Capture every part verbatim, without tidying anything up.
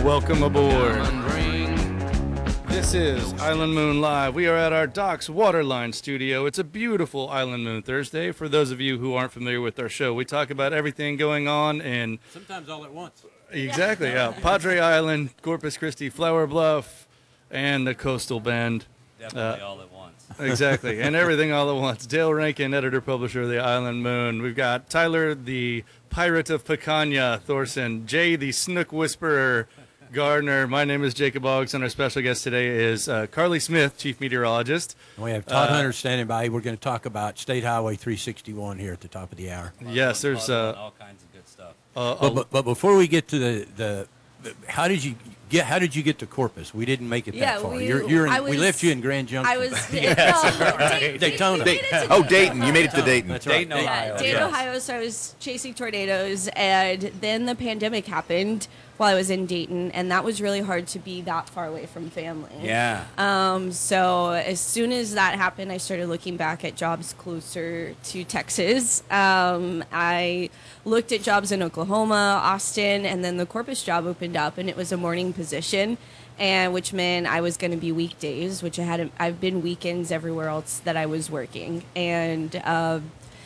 Welcome aboard. This is Island Moon Live. We are at our Docks Waterline studio. It's a beautiful Island Moon Thursday. For those of you who aren't familiar with our show, we talk about everything going on in... Sometimes all at once. Exactly, yeah. Padre Island, Corpus Christi, Flower Bluff, and the Coastal Bend. Definitely Uh, all at once. Exactly, and everything all at once. Dale Rankin, editor-publisher of the Island Moon. We've got Tyler, the Pirate of Picanha, Thorson. Jay, the Snook Whisperer, Gardner. My name is Jacob Oggs, and our special guest today is uh, Carly Smith, Chief Meteorologist. We have Todd Uh, Hunter standing by. We're going to talk about State Highway three sixty-one here at the top of the hour. Yes, there's uh, all kinds of good stuff. uh, But, but, but before we get to the, the, the how did you get how did you get to Corpus? We didn't make it Yeah, that far. we- you're, you're in, I we was- left you in Grand Junction. I was no, Dayton, Daytona. we made it to Oh, Dayton. You made it to Dayton. That's right. Dayton, Ohio. Yeah, Dayton, Yes. Ohio. So I was chasing tornadoes, and then the pandemic happened while I was in Dayton, and that was really hard to be that far away from family. Yeah. Um, so as soon as that happened, I started looking back at jobs closer to Texas. Um, I looked at jobs in Oklahoma, Austin, and then the Corpus job opened up, and it was a morning position, and which meant I was going to be weekdays, which I had. I've been weekends everywhere else that I was working, and uh,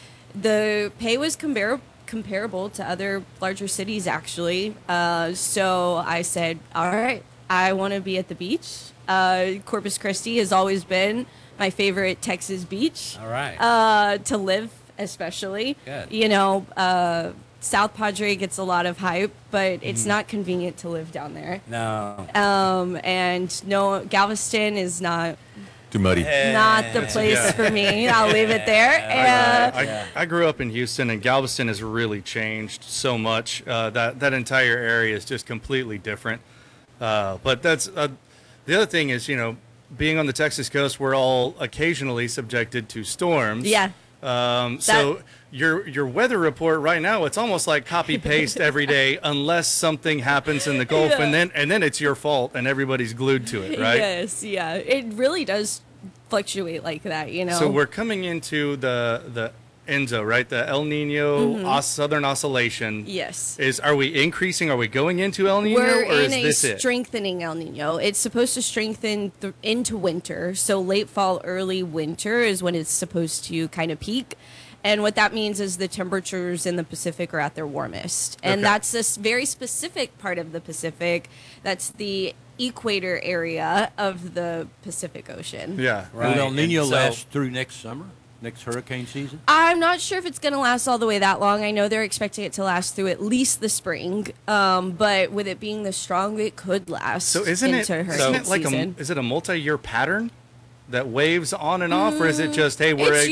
the pay was comparable. comparable to other larger cities, actually. Uh, so I said, all right, I want to be at the beach. Uh, Corpus Christi has always been my favorite Texas beach. All right. Uh, to live, especially. Good. You know, uh, South Padre gets a lot of hype, but it's Mm-hmm. not convenient to live down there. no. Um, and no, Galveston is not Too muddy. not the place for me. I'll leave it there. Uh, I, I grew up in Houston, and Galveston has really changed so much. Uh, that that entire area is just completely different. Uh, but that's uh, the other thing is, you know, being on the Texas coast, we're all occasionally subjected to storms. Yeah. Um, so That- your your weather report right now, it's almost like copy paste every day, unless something happens in the Gulf, Yeah. and then and then it's your fault, and everybody's glued to it, right? Yes, yeah. It really does fluctuate like that, you know. So we're coming into the the Enzo, right? The El Nino os- Southern Oscillation. Yes. Is are we increasing? Are we going into El Nino, We're or is in a this it? strengthening El Nino. It's supposed to strengthen th- into winter. So late fall, early winter is when it's supposed to kind of peak. And what that means is the temperatures in the Pacific are at their warmest. And Okay. that's this very specific part of the Pacific. That's the equator area of the Pacific Ocean. Yeah. Right. Will El Nino And so- last through next summer, next hurricane season? I'm not sure if it's going to last all the way that long. I know they're expecting it to last through at least the spring. Um, but with it being this strong, it could last So isn't it into hurricane isn't it like season. a is it a multi-year pattern that waves on and off, or is it just hey we're It's